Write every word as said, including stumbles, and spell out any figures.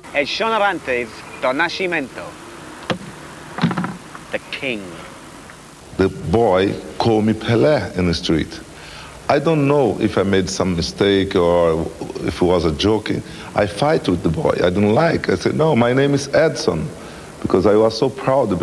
Edson Arantes do Nascimento, the king. The boy called me Pelé in the street. I don't know if I made some mistake or if it was a joke. I fight with the boy. I didn't like. I said, no, my name is Edson, because I was so proud of it.